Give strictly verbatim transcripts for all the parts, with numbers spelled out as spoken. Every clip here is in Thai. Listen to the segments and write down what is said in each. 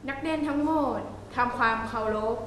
นักเรียนทั้งหมดทำความเคารพ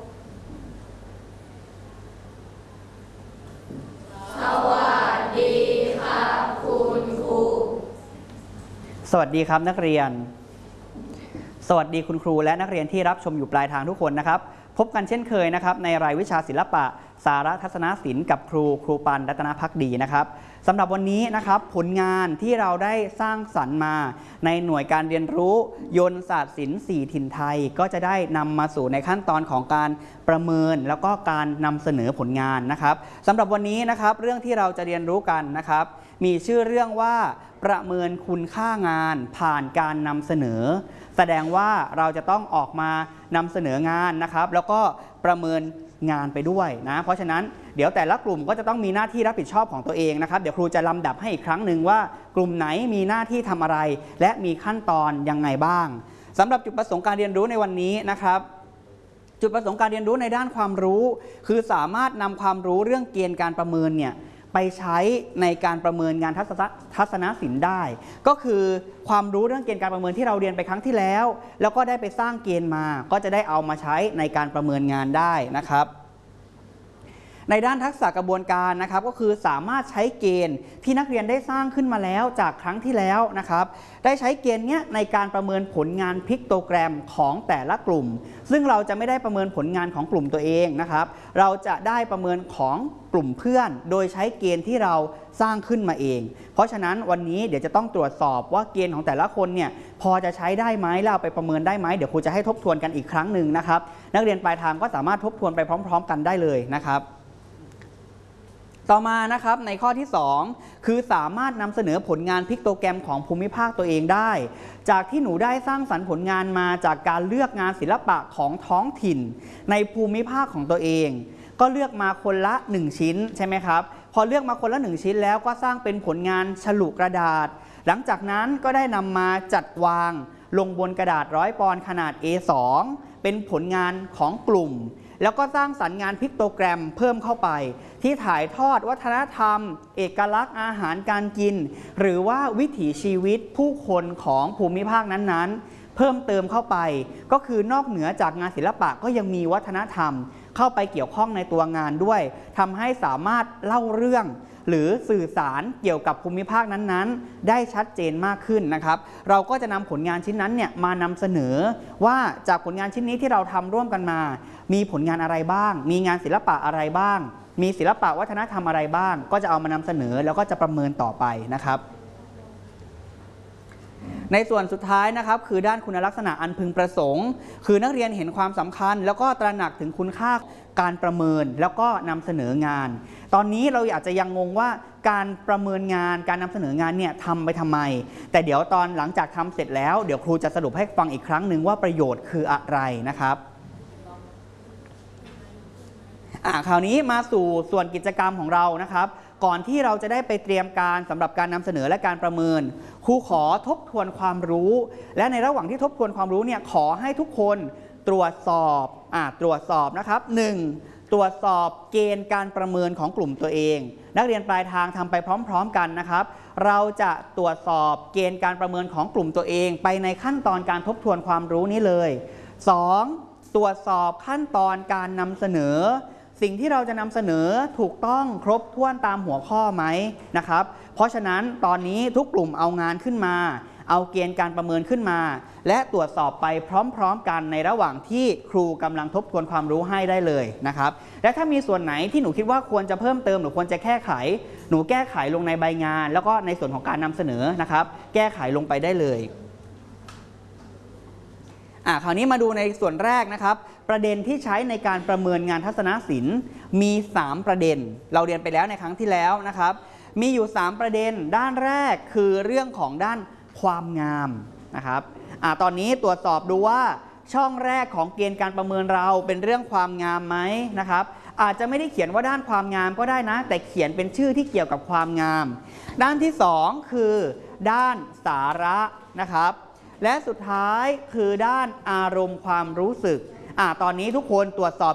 สวัสดีครับคุณครูสวัสดีครับนักเรียนสวัสดีคุณครูและนักเรียนที่รับชมอยู่ปลายทางทุกคนนะครับพบกันเช่นเคยนะครับในรายวิชาศิลปะสารทัศนศิลป์กับครูครูปันรัตนภักดีนะครับสำหรับวันนี้นะครับผลงานที่เราได้สร้างสรรค์มาในหน่วยการเรียนรู้ยนต์ศาสตร์ศิลป์สี่ถิ่นไทยก็จะได้นำมาสู่ในขั้นตอนของการประเมินแล้วก็การนำเสนอผลงานนะครับสำหรับวันนี้นะครับเรื่องที่เราจะเรียนรู้กันนะครับมีชื่อเรื่องว่าประเมินคุณค่างานผ่านการนำเสนอแสดงว่าเราจะต้องออกมานำเสนองานนะครับแล้วก็ประเมินงานไปด้วยนะเพราะฉะนั้นเดี๋ยวแต่ละกลุ่มก็จะต้องมีหน้าที่รับผิดชอบของตัวเองนะครับเดี๋ยวครูจะลำดับให้อีกครั้งหนึ่งว่ากลุ่มไหนมีหน้าที่ทำอะไรและมีขั้นตอนยังไงบ้างสำหรับจุดประสงค์การเรียนรู้ในวันนี้นะครับจุดประสงค์การเรียนรู้ในด้านความรู้คือสามารถนำความรู้เรื่องเกณฑ์การประเมินเนี่ยไปใช้ในการประเมินงานทัศนศิลป์ได้ก็คือความรู้เรื่องเกณฑ์การประเมินที่เราเรียนไปครั้งที่แล้วแล้วก็ได้ไปสร้างเกณฑ์มาก็จะได้เอามาใช้ในการประเมินงานได้นะครับในด้านทักษะกระบวนการนะครับก็คือสามารถใช้เกณฑ์ที่นักเรียนได้สร้างขึ้นมาแล้วจากครั้งที่แล้วนะครับได้ใช้เกณฑ์นี้ในการประเมินผลงานพิกโตแกรมของแต่ละกลุ่มซึ่งเราจะไม่ได้ประเมินผลงานของกลุ่มตัวเองนะครับเราจะได้ประเมินของกลุ่มเพื่อนโดยใช้เกณฑ์ที่เราสร้างขึ้นมาเองเพราะฉะนั้นวันนี้เดี๋ยวจะต้องตรวจสอบว่าเกณฑ์ของแต่ละคนเนี่ยพอจะใช้ได้ไหมแล้วเอาไปประเมินได้ไหมเดี๋ยวครูจะให้ทบทวนกันอีกครั้งหนึ่งนะครับนักเรียนปลายทางก็สามารถทบทวนไปพร้อมๆกันได้เลยนะครับต่อมานะครับในข้อที่สองคือสามารถนำเสนอผลงานพิกโตแกรมของภูมิภาคตัวเองได้จากที่หนูได้สร้างสรรค์ผลงานมาจากการเลือกงานศิลปะของท้องถิ่นในภูมิภาคของตัวเองก็เลือกมาคนละหนึ่งชิ้นใช่ไหมครับพอเลือกมาคนละหนึ่งชิ้นแล้วก็สร้างเป็นผลงานฉลุกระดาษหลังจากนั้นก็ได้นำมาจัดวางลงบนกระดาษร้อยปอนด์ขนาด เอ สอง เป็นผลงานของกลุ่มแล้วก็สร้างสรรค์งานพิกโตแกรมเพิ่มเข้าไปที่ถ่ายทอดวัฒนธรรมเอกลักษณ์อาหารการกินหรือว่าวิถีชีวิตผู้คนของภูมิภาคนั้นๆเพิ่มเติมเข้าไปก็คือนอกเหนือจากงานศิลปะก็ยังมีวัฒนธรรมเข้าไปเกี่ยวข้องในตัวงานด้วยทำให้สามารถเล่าเรื่องหรือสื่อสารเกี่ยวกับภูมิภาคนั้นๆได้ชัดเจนมากขึ้นนะครับเราก็จะนำผลงานชิ้นนั้นเนี่ยมานำเสนอว่าจากผลงานชิ้นนี้ที่เราทำร่วมกันมามีผลงานอะไรบ้างมีงานศิลปะอะไรบ้างมีศิลปะวัฒนธรรมอะไรบ้างก็จะเอามานำเสนอแล้วก็จะประเมินต่อไปนะครับในส่วนสุดท้ายนะครับคือด้านคุณลักษณะอันพึงประสงค์คือนักเรียนเห็นความสำคัญแล้วก็ตระหนักถึงคุณค่าการประเมินแล้วก็นำเสนองานตอนนี้เราอาจจะยังงงว่าการประเมินงานการนำเสนองานเนี่ยทำไปทำไมแต่เดี๋ยวตอนหลังจากทำเสร็จแล้วเดี๋ยวครูจะสรุปให้ฟังอีกครั้งหนึ่งว่าประโยชน์คืออะไรนะครับอ่าคราวนี้มาสู่ส่วนกิจกรรมของเรานะครับก่อนที่เราจะได้ไปเตรียมการสำหรับการนำเสนอและการประเมินครูขอทบทวนความรู้และในระหว่างที่ทบทวนความรู้เนี่ยขอให้ทุกคนตรวจสอบอ่าตรวจสอบนะครับหนึ่งตรวจสอบเกณฑ์การประเมินของกลุ่มตัวเองนักเรียนปลายทางทำไปพร้อมๆกันนะครับเราจะตรวจสอบเกณฑ์การประเมินของกลุ่มตัวเองไปในขั้นตอนการทบทวนความรู้นี้เลยสองตรวจสอบขั้นตอนการนำเสนอสิ่งที่เราจะนำเสนอถูกต้องครบถ้วนตามหัวข้อไหมนะครับเพราะฉะนั้นตอนนี้ทุกกลุ่มเอางานขึ้นมาเอาเกณฑ์การประเมินขึ้นมาและตรวจสอบไปพร้อมๆกันในระหว่างที่ครูกำลังทบทวนความรู้ให้ได้เลยนะครับและถ้ามีส่วนไหนที่หนูคิดว่าควรจะเพิ่มเติมหรือควรจะแก้ไขหนูแก้ไขลงในใบงานแล้วก็ในส่วนของการนำเสนอนะครับแก้ไขลงไปได้เลยอ่ะคราวนี้มาดูในส่วนแรกนะครับประเด็นที่ใช้ในการประเมินงานทัศนศิลป์มีสามประเด็นเราเรียนไปแล้วในครั้งที่แล้วนะครับมีอยู่สามประเด็นด้านแรกคือเรื่องของด้านความงามนะครับอ่ะตอนนี้ตรวจสอบดูว่าช่องแรกของเกณฑ์การประเมินเราเป็นเรื่องความงามไหมนะครับอาจจะไม่ได้เขียนว่าด้านความงามก็ได้นะแต่เขียนเป็นชื่อที่เกี่ยวกับความงามด้านที่สองคือด้านสาระนะครับและสุดท้ายคือด้านอารมณ์ความรู้สึกอ่าตอนนี้ทุกคนตรวจสอบ